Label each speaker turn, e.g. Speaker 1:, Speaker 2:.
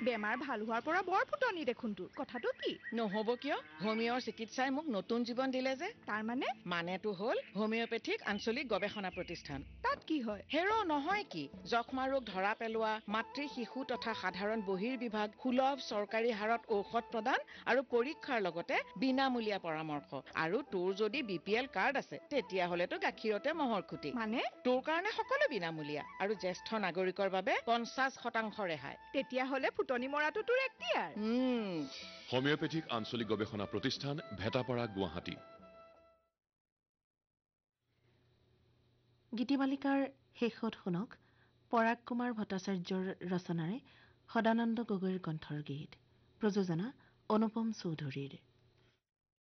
Speaker 1: বেমাৰ ভাল হোৱাৰ পৰা বৰ ফুটনি দেখোন তোৰ কথাটো কি
Speaker 2: নহব কিয় হোমিওৰ চিকিৎসাই মোক নতুন জীৱন দিলে যে
Speaker 1: তাৰ
Speaker 2: মানেটো হ'ল হোমিওপেথিক আঞ্চলিক গৱেষণা প্ৰতিষ্ঠান
Speaker 1: তাত কি হয়
Speaker 2: হেৰো নহয় কি যক্ষ্মা ৰোগ ধৰা পেলোৱা মাতৃ শিশু তথা সাধাৰণ বহিৰ্বিভাগ সুলভ চৰকাৰী হাৰত ঔষধ প্ৰদান আৰু পৰীক্ষাৰ লগতে বিনামূলীয়া পৰামৰ্শ আৰু তোৰ যদি বিপিএল কাৰ্ড আছে তেতিয়া হলেতো গাখীৰতে মহৰ খুঁটি
Speaker 1: মানে
Speaker 2: তোৰ কাৰণে সকলো বিনামূলীয়া আৰু জ্যেষ্ঠ নাগৰিকৰ বাবে 50% ৰেহাই
Speaker 1: তেতিয়া হলে ফুটনি মৰাটো তোৰ এক্টিয়াৰ
Speaker 3: হোমিওপেথিক আঞ্চলিক গৱেষণা প্ৰতিষ্ঠান ভেটাপাৰা গুৱাহাটী
Speaker 4: গীতিমালিকাৰ শেষত শুনক পৰাগ কুমাৰ ভট্টাচাৰ্যৰ ৰচনাৰে সদানন্দ গগৈৰ কণ্ঠৰ গীত প্ৰযোজনা অনুপম চৌধুৰীৰ